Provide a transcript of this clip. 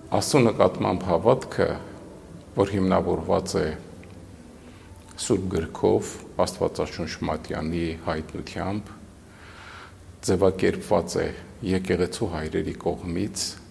Աստծո նկատմամբ հավատքը, որ հիմնավորված է Սուրբ գրքով, Աստվածաշունչ Մատյանի հայտնությամբ, ձևակերպված է եկեղեցու հայրերի կողմից